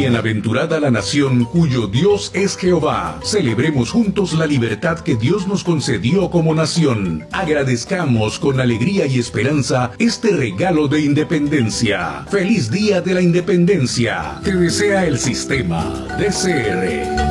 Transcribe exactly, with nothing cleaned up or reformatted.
bienaventurada la nación cuyo Dios es Jehová. Celebremos juntos la libertad que Dios nos concedió como nación. Agradezcamos con alegría y esperanza este regalo de independencia. ¡Feliz Día de la Independencia! Te desea el Sistema D C R.